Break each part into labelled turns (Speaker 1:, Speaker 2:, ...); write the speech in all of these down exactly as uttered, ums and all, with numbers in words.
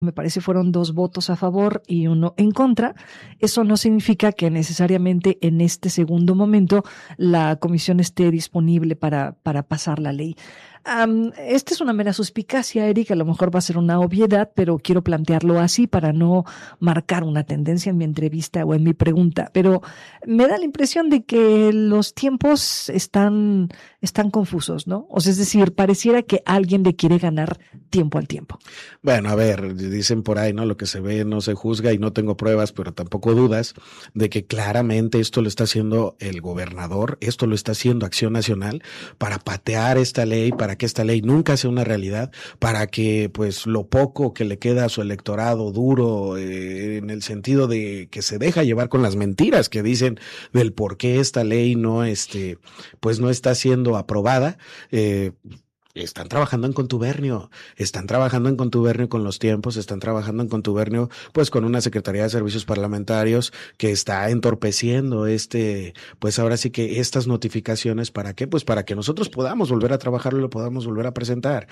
Speaker 1: Me parece fueron dos votos a favor y uno en contra. Eso no significa que necesariamente en este segundo momento la comisión esté disponible para, para pasar la ley. Um, esta es una mera suspicacia, Eric, a lo mejor va a ser una obviedad, pero quiero plantearlo así para no marcar una tendencia en mi entrevista o en mi pregunta. Pero me da la impresión de que los tiempos están, están confusos, ¿no? O sea, es decir, pareciera que alguien le quiere ganar tiempo al tiempo.
Speaker 2: Bueno, a ver, dicen por ahí, ¿no? Lo que se ve no se juzga, y no tengo pruebas, pero tampoco dudas de que claramente esto lo está haciendo el gobernador, esto lo está haciendo Acción Nacional para patear esta ley, para que esta ley nunca sea una realidad, para que pues lo poco que le queda a su electorado duro, eh, en el sentido de que se deja llevar con las mentiras que dicen del por qué esta ley no, este, pues no está siendo aprobada, eh, están trabajando en contubernio, están trabajando en contubernio con los tiempos, están trabajando en contubernio pues con una Secretaría de Servicios Parlamentarios que está entorpeciendo este, pues ahora sí que estas notificaciones. ¿Para qué? Pues para que nosotros podamos volver a trabajarlo y lo podamos volver a presentar.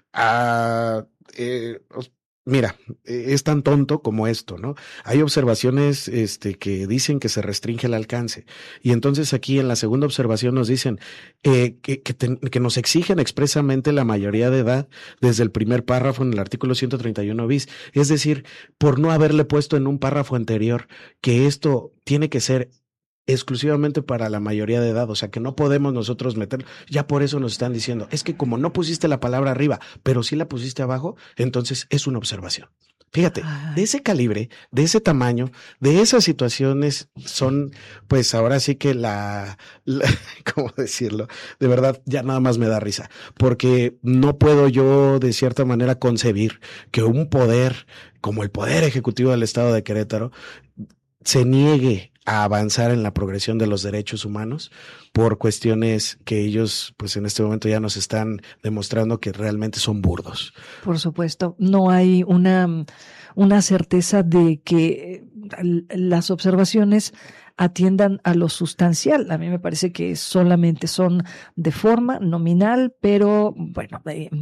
Speaker 2: Ah, eh, Mira, es tan tonto como esto, ¿no? Hay observaciones este, que dicen que se restringe el alcance. Y entonces aquí en la segunda observación nos dicen eh, que, que, ten, que nos exigen expresamente la mayoría de edad desde el primer párrafo en el artículo ciento treinta y uno bis. Es decir, por no haberle puesto en un párrafo anterior que esto tiene que ser exclusivamente para la mayoría de edad, o sea que no podemos nosotros meterlo, ya por eso nos están diciendo, es que como no pusiste la palabra arriba, pero sí la pusiste abajo, entonces es una observación. Fíjate, de ese calibre, de ese tamaño, de esas situaciones son, pues ahora sí que la, la ¿cómo decirlo? De verdad, ya nada más me da risa, porque no puedo yo de cierta manera concebir que un poder como el Poder Ejecutivo del Estado de Querétaro se niegue a avanzar en la progresión de los derechos humanos por cuestiones que ellos, pues en este momento ya nos están demostrando que realmente son burdos.
Speaker 1: Por supuesto, no hay una, una certeza de que las observaciones atiendan a lo sustancial. A mí me parece que solamente son de forma nominal, pero bueno, eh,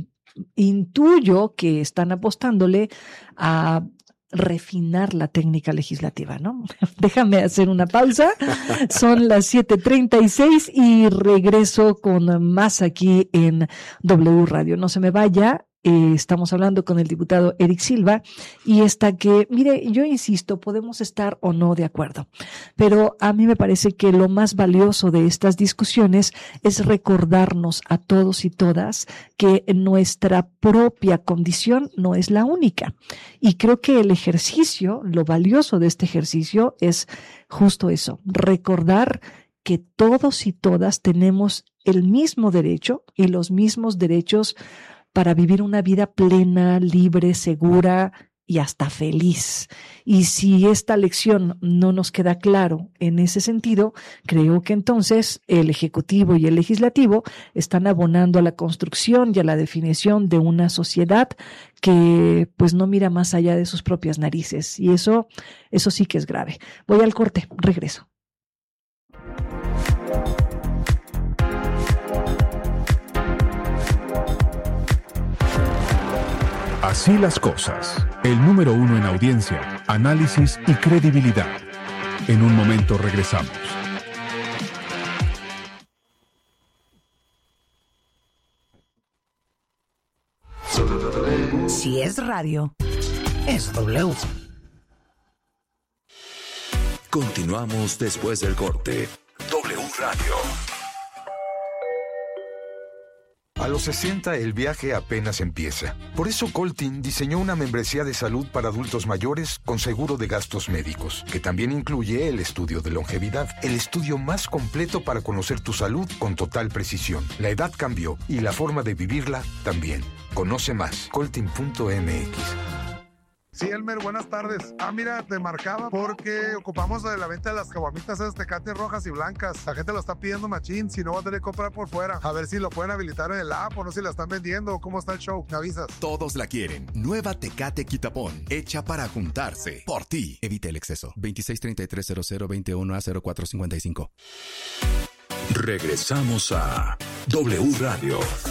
Speaker 1: intuyo que están apostándole a refinar la técnica legislativa, ¿no? Déjame hacer una pausa. Son las siete treinta y seis y regreso con más aquí en W Radio. No se me vaya. Eh, estamos hablando con el diputado Eric Silva y está que, mire, yo insisto, podemos estar o no de acuerdo, pero a mí me parece que lo más valioso de estas discusiones es recordarnos a todos y todas que nuestra propia condición no es la única. Y creo que el ejercicio, lo valioso de este ejercicio es justo eso, recordar que todos y todas tenemos el mismo derecho y los mismos derechos para vivir una vida plena, libre, segura y hasta feliz. Y si esta lección no nos queda claro en ese sentido, creo que entonces el Ejecutivo y el Legislativo están abonando a la construcción y a la definición de una sociedad que pues no mira más allá de sus propias narices. Y eso, eso sí que es grave. Voy al corte, regreso.
Speaker 3: Así las cosas. El número uno en audiencia, análisis y credibilidad. En un momento regresamos.
Speaker 4: Si es radio, es W.
Speaker 5: Continuamos después del corte. W Radio.
Speaker 6: A los sesenta el viaje apenas empieza. Por eso Coltin diseñó una membresía de salud para adultos mayores con seguro de gastos médicos, que también incluye el estudio de longevidad, el estudio más completo para conocer tu salud con total precisión. La edad cambió y la forma de vivirla también. Conoce más, coltin punto m x.
Speaker 7: Sí, Elmer, buenas tardes. Ah, mira, te marcaba porque ocupamos de la venta de las caguamitas esas Tecate rojas y blancas. La gente lo está pidiendo machín, si no va a tener que comprar por fuera. A ver si lo pueden habilitar en el app o no, si la están vendiendo o cómo está el show. ¿Me avisas?
Speaker 5: Todos la quieren. Nueva Tecate Quitapón, hecha para juntarse. Por ti. Evita el exceso. veintiséis treinta y tres cero cero veintiuno a cero cuatro cincuenta y cinco. Regresamos a W Radio.